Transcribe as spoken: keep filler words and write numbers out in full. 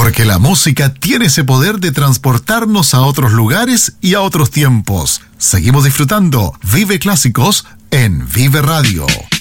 Porque la música tiene ese poder de transportarnos a otros lugares y a otros tiempos. Seguimos disfrutando Vive Clásicos en Vive Radio.